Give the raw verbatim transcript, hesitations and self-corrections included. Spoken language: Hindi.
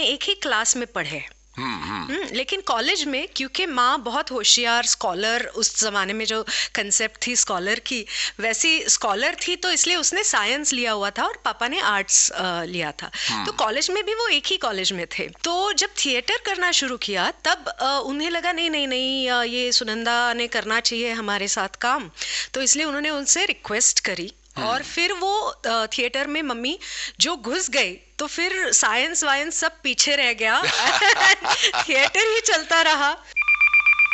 एक ही क्लास में पढ़े। हम्म हम्म हम्म, लेकिन कॉलेज में क्योंकि माँ बहुत होशियार स्कॉलर, उस जमाने में जो कंसेप्ट थी स्कॉलर की वैसी स्कॉलर थी, तो इसलिए उसने साइंस लिया हुआ था और पापा ने आर्ट्स लिया था। तो हम्म कॉलेज में भी वो एक ही कॉलेज में थे। तो जब थिएटर करना शुरू किया तब अ, उन्हें लगा नहीं नहीं नहीं अ, ये सुनंदा ने करना चाहिए हमारे साथ काम। तो इसलिए उन्होंने उनसे रिक्वेस्ट करी और हम्म। फिर वो अ, थिएटर में मम्मी जो घुस गई, तो फिर साइंस वाइंस सब पीछे रह गया थिएटर ही चलता रहा।